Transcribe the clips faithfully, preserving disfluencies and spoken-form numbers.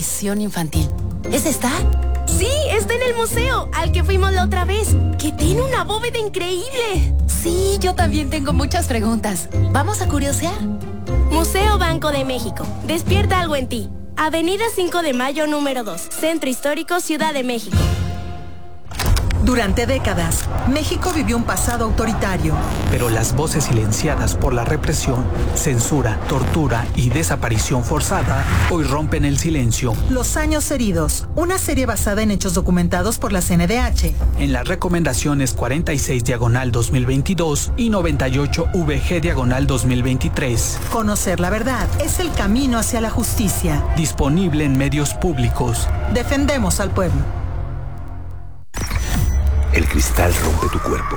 exhibición infantil. ¿Es esta? Sí, está en el museo, al que fuimos la otra vez, que tiene una bóveda increíble. Sí, yo también tengo muchas preguntas. ¿Vamos a curiosear? Museo Banco de México. Despierta algo en ti. Avenida cinco de Mayo, número dos. Centro Histórico, Ciudad de México. Durante décadas, México vivió un pasado autoritario. Pero las voces silenciadas por la represión, censura, tortura y desaparición forzada hoy rompen el silencio. Los años heridos, una serie basada en hechos documentados por la C N D H. En las recomendaciones cuarenta y seis diagonal dos mil veintidós y noventa y ocho V G diagonal dos mil veintitrés. Conocer la verdad es el camino hacia la justicia. Disponible en medios públicos. Defendemos al pueblo. El cristal rompe tu cuerpo,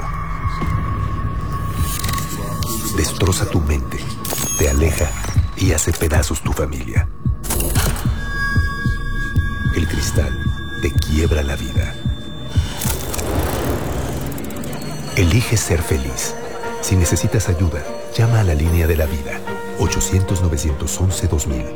destroza tu mente, te aleja y hace pedazos tu familia. El cristal te quiebra la vida. Elige ser feliz. Si necesitas ayuda, llama a la línea de la vida, ochocientos, novecientos once, dos mil.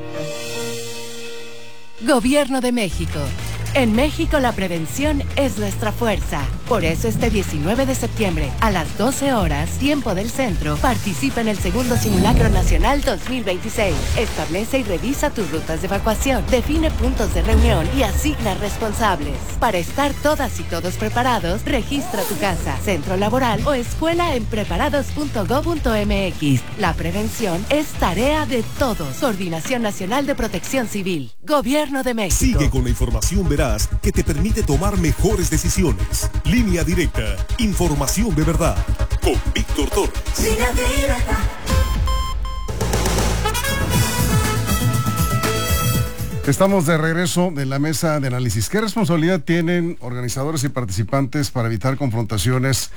Gobierno de México. En México la prevención es nuestra fuerza. Por eso este diecinueve de septiembre, a las doce horas, tiempo del centro, participa en el segundo Simulacro Nacional dos mil veintiséis. Establece y revisa tus rutas de evacuación, define puntos de reunión y asigna responsables. Para estar todas y todos preparados, registra tu casa, centro laboral o escuela en preparados punto gob punto m x. La prevención es tarea de todos. Coordinación Nacional de Protección Civil. Gobierno de México. Sigue con la información veraz que te permite tomar mejores decisiones. Línea Directa. Información de verdad. Con Víctor Torres. Línea Directa. Estamos de regreso en la mesa de análisis. ¿Qué responsabilidad tienen organizadores y participantes para evitar confrontaciones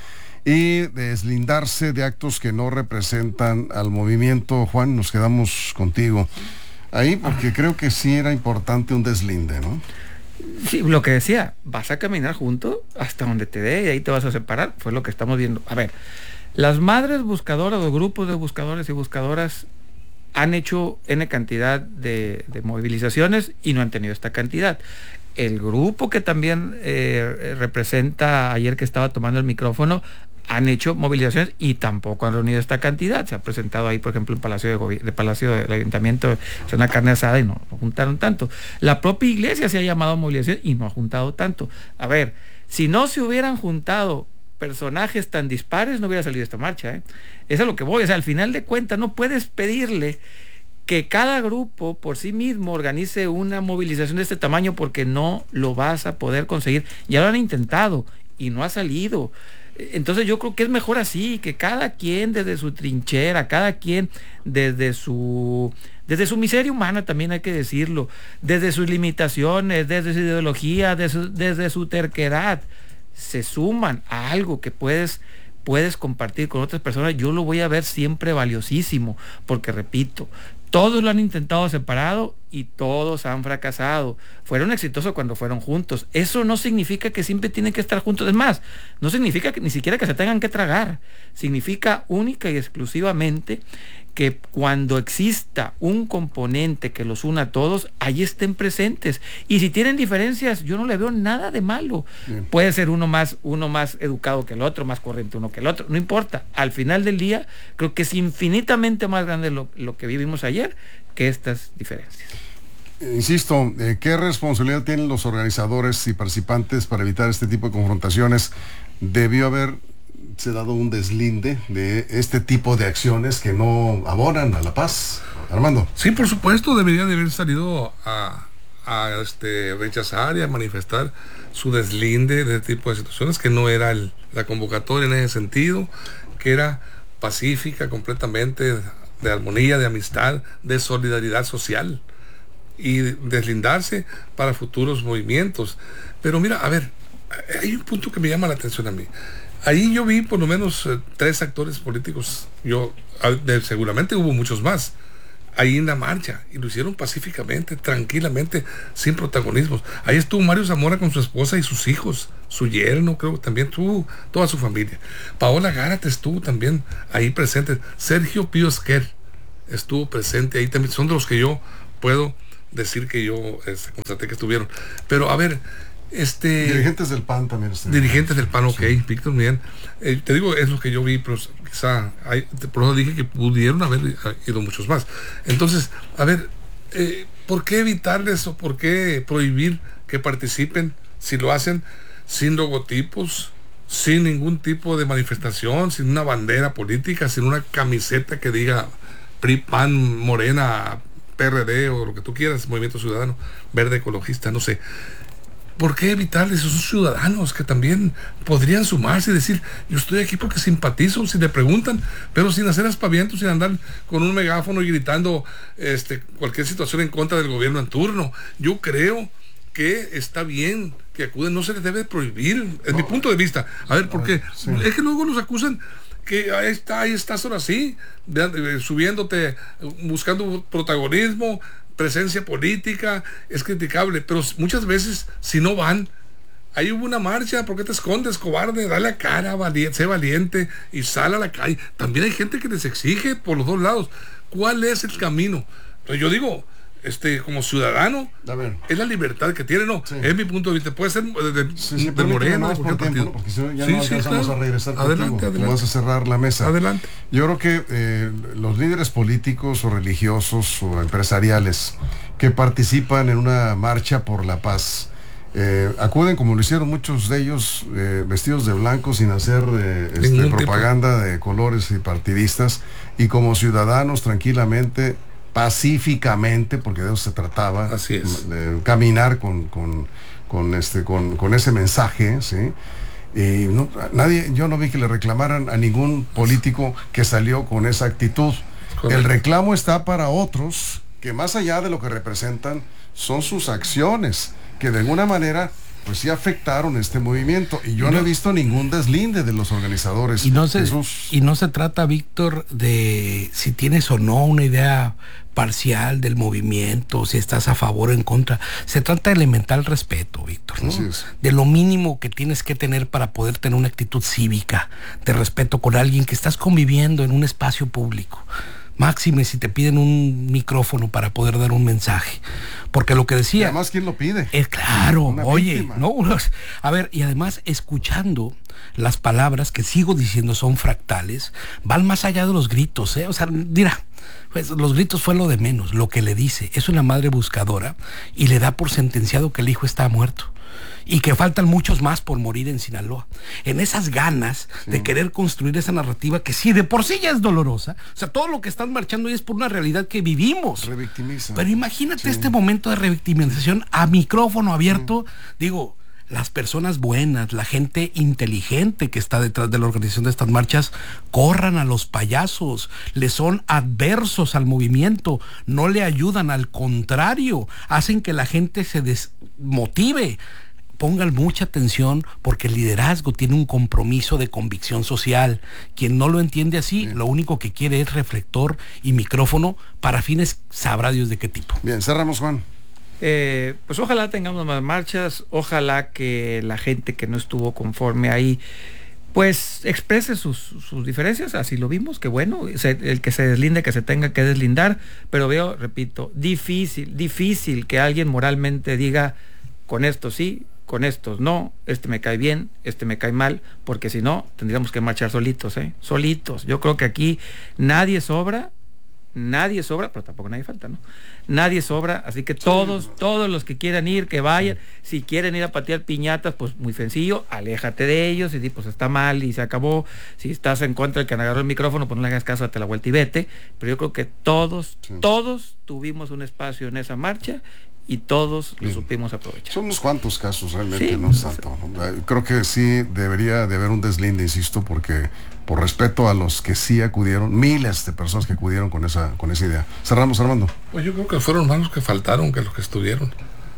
y deslindarse de actos que no representan al movimiento? Juan, nos quedamos contigo ahí porque creo que sí era importante un deslinde, ¿no? Sí, lo que decía, vas a caminar junto hasta donde te dé y ahí te vas a separar, fue lo que estamos viendo. A ver, las madres buscadoras o grupos de buscadores y buscadoras han hecho N cantidad de, de movilizaciones y no han tenido esta cantidad. El grupo que también eh, representa, ayer que estaba tomando el micrófono, han hecho movilizaciones y tampoco han reunido esta cantidad. Se ha presentado ahí, por ejemplo, en Palacio de, Gobi- de Palacio del Ayuntamiento, es una carne asada y no, no juntaron tanto. La propia iglesia se ha llamado a movilización y no ha juntado tanto. A ver, si no se hubieran juntado personajes tan dispares, no hubiera salido esta marcha, ¿eh? Eso es lo que voy. O sea, al final de cuentas, no puedes pedirle que cada grupo por sí mismo organice una movilización de este tamaño porque no lo vas a poder conseguir. Ya lo han intentado y no ha salido. Entonces yo creo que es mejor así, que cada quien desde su trinchera, cada quien desde su desde su miseria humana, también hay que decirlo, desde sus limitaciones, desde su ideología, desde su, desde su terquedad, se suman a algo que puedes puedes compartir con otras personas. Yo lo voy a ver siempre valiosísimo, porque repito, todos lo han intentado separado y todos han fracasado. Fueron exitosos cuando fueron juntos. Eso no significa que siempre tienen que estar juntos. Es más, no significa que ni siquiera que se tengan que tragar. Significa única y exclusivamente que cuando exista un componente que los una a todos, ahí estén presentes. Y si tienen diferencias, yo no le veo nada de malo. Bien. Puede ser uno más, uno más educado que el otro, más corriente uno que el otro, no importa. Al final del día, creo que es infinitamente más grande lo, lo que vivimos ayer que estas diferencias. Insisto, eh, ¿qué responsabilidad tienen los organizadores y participantes para evitar este tipo de confrontaciones? Debió haber se ha dado un deslinde de este tipo de acciones que no abonan a la paz. Armando. Sí, por supuesto, deberían de haber salido a, a este, rechazar y a manifestar su deslinde de este tipo de situaciones, que no era el, la convocatoria en ese sentido, que era pacífica completamente, de armonía, de amistad, de solidaridad social, y deslindarse para futuros movimientos. Pero mira, a ver, hay un punto que me llama la atención a mí. Ahí yo vi por lo menos eh, tres actores políticos, yo de, seguramente hubo muchos más, ahí en la marcha, y lo hicieron pacíficamente, tranquilamente, sin protagonismos. Ahí estuvo Mario Zamora con su esposa y sus hijos, su yerno, creo que también tuvo, toda su familia. Paola Gárate estuvo también ahí presente. Sergio Pío Esquer estuvo presente ahí también. Son de los que yo puedo decir que yo este, constaté que estuvieron. Pero a ver, este... Dirigentes del P A N también están. Dirigentes del P A N, ok, sí. Víctor, bien. Eh, te digo, es lo que yo vi, pero quizá, hay, por eso dije que pudieron haber ido muchos más. Entonces, a ver, eh, ¿por qué evitarles o por qué prohibir que participen si lo hacen sin logotipos, sin ningún tipo de manifestación, sin una bandera política, sin una camiseta que diga P R I, P A N, Morena, P R D o lo que tú quieras, Movimiento Ciudadano, Verde Ecologista, no sé? ¿Por qué evitarles a esos ciudadanos que también podrían sumarse y decir, yo estoy aquí porque simpatizo, si le preguntan, pero sin hacer aspavientos, sin andar con un megáfono y gritando este, cualquier situación en contra del gobierno en turno? Yo creo que está bien que acuden, no se les debe prohibir, es no, mi punto de vista. A ver, porque sí. es que luego los acusan que ahí está, ahí estás ahora sí, de, de, subiéndote, buscando protagonismo, presencia política, es criticable, pero muchas veces si no van, ahí hubo una marcha, ¿por qué te escondes, cobarde? Dale la cara, valiente, sé valiente y sal a la calle. También hay gente que les exige por los dos lados. ¿Cuál es el camino? Entonces yo digo, este, como ciudadano, es la libertad que tiene, no, sí. es mi punto de vista, puede ser de, de, sí, sí, de Moreno, no por tiempo, ¿no? Porque si no ya sí, no alcanzamos sí, claro. a regresar adelante, contigo, adelante. vamos a cerrar la mesa. Adelante. Yo creo que eh, los líderes políticos o religiosos o empresariales que participan en una marcha por la paz, eh, acuden como lo hicieron muchos de ellos, eh, vestidos de blanco sin hacer eh, este, propaganda tipo. de colores y partidistas, y como ciudadanos tranquilamente, pacíficamente, porque de eso se trataba, así es, de caminar con, con, con, este, con, con ese mensaje, ¿sí? Y no, nadie, yo no vi que le reclamaran a ningún político que salió con esa actitud. Correcto. El reclamo está para otros que, más allá de lo que representan, son sus acciones, que de alguna manera pues sí afectaron este movimiento, y yo y no, no he visto ningún deslinde de los organizadores. Y no se, Jesús. y no se trata, Víctor, de si tienes o no una idea parcial del movimiento, si estás a favor o en contra. Se trata de elemental respeto, Víctor, ¿no? Así es. De lo mínimo que tienes que tener para poder tener una actitud cívica, de respeto con alguien que estás conviviendo en un espacio público. Máxime si te piden un micrófono para poder dar un mensaje, porque lo que decía, y además, ¿quién lo pide? Es claro, Una oye, víctima. no, a ver, y además escuchando las palabras que sigo diciendo son fractales, van más allá de los gritos, ¿eh? O sea, mira, pues los gritos fue lo de menos. Lo que le dice es una madre buscadora y le da por sentenciado que el hijo está muerto y que faltan muchos más por morir en Sinaloa. En esas ganas sí. de querer construir esa narrativa que sí, de por sí ya es dolorosa. O sea, todo lo que están marchando hoy es por una realidad que vivimos. Revictimiza. Pero imagínate sí. este momento de revictimización a micrófono abierto. Sí. Digo, las personas buenas, la gente inteligente que está detrás de la organización de estas marchas, corran a los payasos, le son adversos al movimiento, no le ayudan, al contrario, hacen que la gente se desmotive. Pongan mucha atención, porque el liderazgo tiene un compromiso de convicción social. Quien no lo entiende así, Bien. lo único que quiere es reflector y micrófono para fines sabrá Dios de qué tipo. Bien, cerramos, Juan. Eh, pues ojalá tengamos más marchas, ojalá que la gente que no estuvo conforme ahí pues exprese sus, sus diferencias, así lo vimos, que bueno, se, el que se deslinde, que se tenga que deslindar, pero veo, repito, difícil, difícil que alguien moralmente diga, con esto sí, con estos no, este me cae bien, este me cae mal, porque si no, tendríamos que marchar solitos, ¿eh? Solitos. Yo creo que aquí nadie sobra, nadie sobra, pero tampoco nadie falta, ¿no? Nadie sobra, así que todos, todos los que quieran ir, que vayan. Si quieren ir a patear piñatas, pues muy sencillo, aléjate de ellos y di, pues está mal y se acabó. Si estás en contra del que agarró el micrófono, pues no le hagas caso, date la vuelta y vete. Pero yo creo que todos, sí. todos tuvimos un espacio en esa marcha y todos lo supimos aprovechar. Son unos cuantos casos realmente, sí, no es tanto. Creo que sí debería de haber un deslinde, insisto, porque por respeto a los que sí acudieron, miles de personas que acudieron con esa, con esa idea. Cerramos, Armando. Pues yo creo que fueron más los que faltaron que los que estuvieron.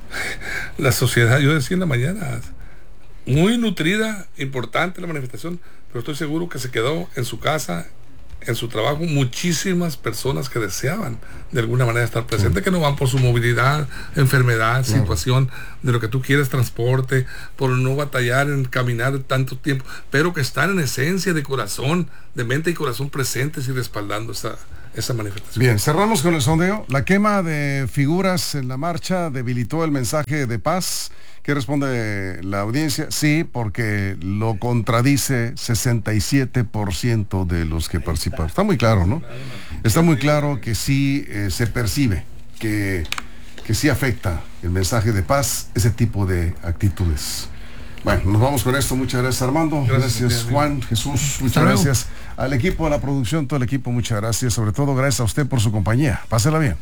La sociedad, yo decía en la mañana, muy nutrida, importante la manifestación, pero estoy seguro que se quedó en su casa, en su trabajo, muchísimas personas que deseaban de alguna manera estar presentes, sí. que no van por su movilidad, enfermedad, claro. situación de lo que tú quieres, transporte, por no batallar en caminar tanto tiempo, pero que están en esencia de corazón, de mente y corazón presentes y respaldando esta, esa manifestación. Bien, cerramos con el sondeo. La quema de figuras en la marcha debilitó el mensaje de paz. ¿Qué responde la audiencia? Sí, porque lo contradice sesenta y siete por ciento de los que participaron. Está muy claro, ¿no? Está muy claro que sí eh, se percibe que, que sí afecta el mensaje de paz ese tipo de actitudes. Bueno, nos vamos con esto. Muchas gracias, Armando. Gracias, gracias Juan, Jesús. Muchas gracias al equipo de la producción, todo el equipo. Muchas gracias. Sobre todo, gracias a usted por su compañía. Pásela bien.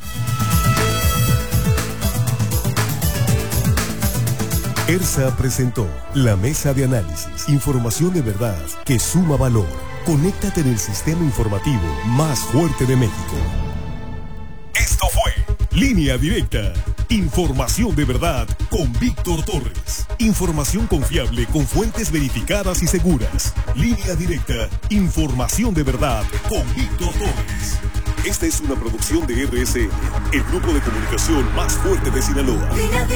ERSA presentó la mesa de análisis, información de verdad que suma valor. Conéctate en el sistema informativo más fuerte de México. Esto fue Línea Directa, información de verdad con Víctor Torres. Información confiable con fuentes verificadas y seguras. Línea Directa, información de verdad con Víctor Torres. Esta es una producción de R S N, el grupo de comunicación más fuerte de Sinaloa.